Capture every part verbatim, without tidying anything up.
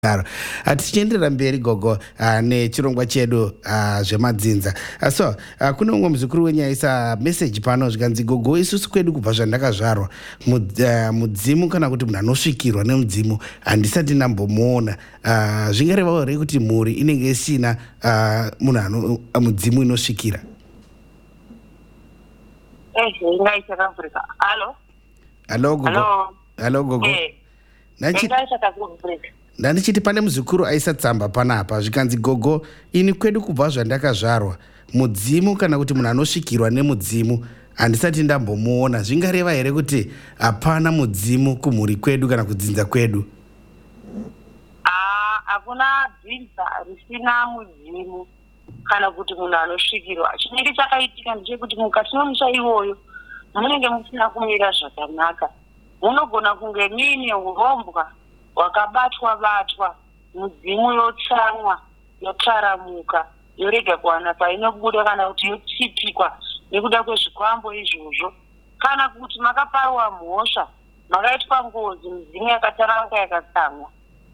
Claro. Atichiendera mberi gogo uh, nechirongwa chedu uh, zvemadzinza. Uh, so uh, kune umwe muzukuru wenyu aisa message pano zvikanzi gogo isusu kwedu kubva zvandakazvarwa mud, uh, mudzimu kana kuti munhu anosvikirwa nemudzimu handisati ndambomuona. Uh, zvingareva here kuti mhuri inenge isina uh, munhu uh, mudzimu inosvikira. Hello. Hello gogo. Hello gogo. Eh. Nachi Ndandichiti pane muzukuru aisa tsamba panapa zvikanzi gogo ini kwedu kubva zvandakazvarwa mudzimu kana kuti munhu anosvikirwa nemudzimu handisati ndambomuona. Zvingareva here kuti hapana mudzimu kumhuri kwedu kana kudzinza kwedu? Ah, hakuna dzinza risina mudzimu kana kuti munhu anosvikirwa. Chinenge chakaitika ndechekuti mukati memusha iwoyo munenge musina kumira zvakanaka. Munogona kunge muine urombwa wakabatwa batwa, mudzimu yotsamwa, yotaramuka, yorega kuwana painobuda kana kuti yotipikwa nekuda kwezvikwambo izvozvo. Kana kuti makaparwa mhosva, makaitwa ngozi, mudzimu yakataramuka yakatsamwa.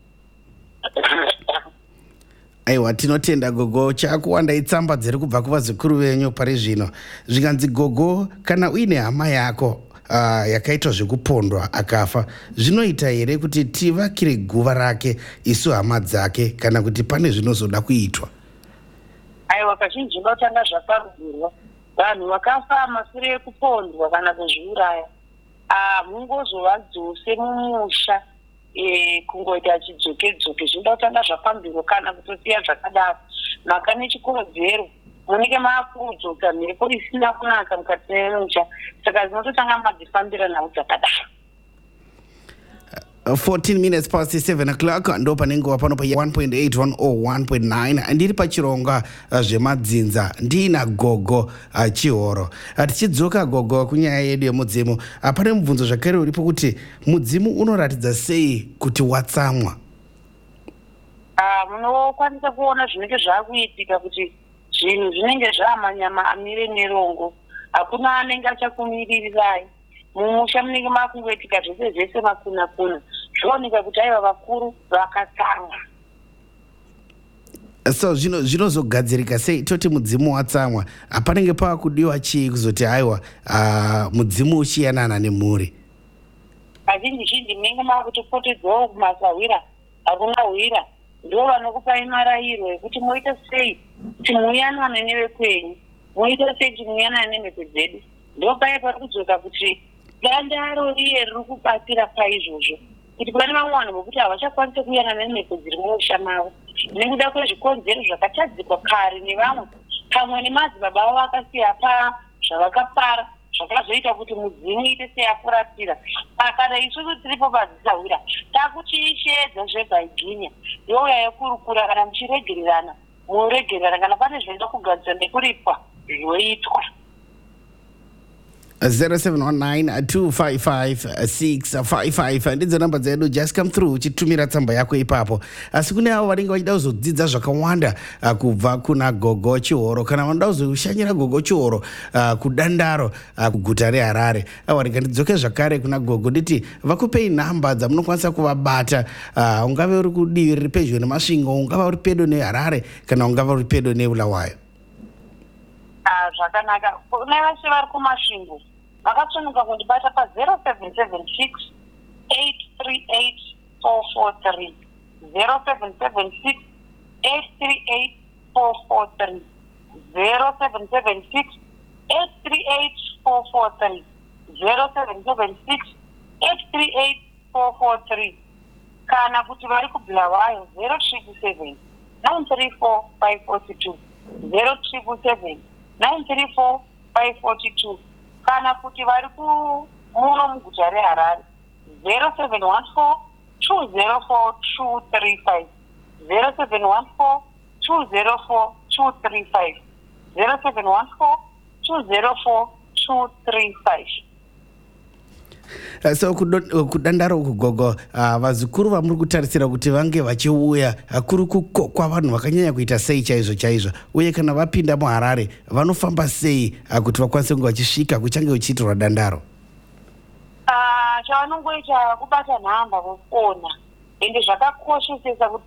Aiwa, tinotenda gogo. Chakuwanda itsamba dziri kubva kuvazukuru venyu pari zvino. Zvikanzi gogo kana uine hama yako Uh, yakaitwa zvekupondwa akafa, zvinoita here kuti tivakire guva rake isu hama dzake kana kuti pane zvinozoda kuitwa? Aiwa, kazhinji notanga zvakarugurwa. Vanhu vakafa mashure ekupondwa kana kuzviuraya uh, mungozovadzose mumusha e, kungoita achidzoke-dzoke. Zvinotanga zvapambirwa kana kutosiya zvakadaro. Maka nechikodzero munenge maakudzoka mhepo isina kunaka mukati memusha, saka zinototanga madzifambira nhau dzakadaro. fourteen minutes past seven o'clock ndo panenge wapano pa one point eight one oh one point nine ndiri pachironga uh, zvemadzinza ndina gogo uh, Chihoro. Tichidzoka gogo kunyaya yedu yemudzimu, uh, pane mubvunzo zvakare uripo kuti mudzimu unoratidza sei kuti watsamwa? Uh, munokwanisa kuona zvinenge zvakuitika kuti zvinhu zvinenge zvamanyama amire nerongo, hakuna anenge achakumiririrai. Mumusha munenge makungoitika zvese zvese makuna kuna, zvooneka kuti aiva vakuru vakatsamwa. So zvino zvinozogadzirika sei toti mudzimu watsamwa? Panenge paakudiwa chii kuzoti aiwa uh, mudzimu uchiyanana nemhuri? Kazhinji zhinji munenge makutopotedzwawo kumasahwira, hakuna hwira, ndo vanokupai marayiro ekuti moita sei kuti muyanane nevekwenyu, moita sei kuti muyanane nemhepo dzedu. Ndo paya pari kudzoka kuti dandaro riye riri kubatira paizvozvo, kuti pane vamwe vanhu vokuti havachakwanise kuyanana nemhepo dziri mumusha mavo nekuda kwezvikonzero zvakatadzikwa kare nevamwe, pamwe nemadzibaba avo vakasiya pa zvavakapara, zvakazoita kuti mudzimu ite seyafuratira. Kana isusu tiripo padzisahwira takuchiishedza zvebhaiginya youya yekurukura kana muchiregererana muregererana kana pane zvinoda kugadzira nekuripwa zvoitwa. zero seven one nine two five five six five five ndidzo namba dzedu. Just come through uchitumira tsamba yako ipapo. Asi kune avo vanenge vachida kuzodzidza zvakawanda uh, kubva kuna gogo Chihoro, kana vanoda kuzoshanyira gogo Chihoro uh, kudandaro uh, kuguta reHarare, avo ndidzoke zvakare kuna gogo nditi vakupei nhamba dzamunokwanisa kuvabata. uh, ungave uri kudivi riri pedyo neMasvingo, ungava uri pedo neHarare, kana ungava uri pedo neBulawayo. Ah, zvakanaka. Kune vese vari kuMasvingo vakatsunuka kundibata pa zero seven seven six eight three eight four four three zero seven seven six eight three eight four four three zero seven seven six eight three eight four four three zero seven seven six eight three eight four four three kana kuti vari kuBulawayo zero triple seven nine three four five four two zero triple seven nine three four five four two kana kuti vari muno muguta reHarare zero seven one four two zero four two three five zero seven one four two zero four two three five zero seven one four two zero four two three five. Uh, so kudandaro kugogo uh, vazukuru vamuri kutarisira kuti vange vachiuya uh, kuri kukokwa vanhu vakanyanya kuita sei chaizvo chaizvo, uye kana vapinda muHarare vanofamba sei uh, kuti vakwanise kunge vachisvika kuchange kuchiitirwa dandaro? Uh, chavanongoita kubata nhamba vofona ende zvakakoshesesa kuti